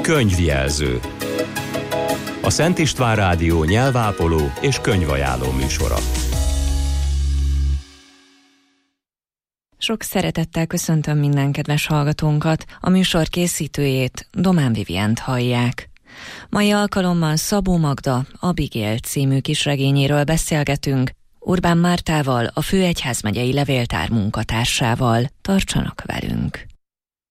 Könyvjelző. A Szent István Rádió nyelvápoló és könyvajánló műsora. Sok szeretettel köszöntöm minden kedves hallgatónkat, a műsor készítőjét, Domán Vivient hallják. Mai alkalommal Szabó Magda Abigail című kisregényéről beszélgetünk, Urbán Mártával, a Főegyházmegyei Levéltár munkatársával. Tartsanak velünk!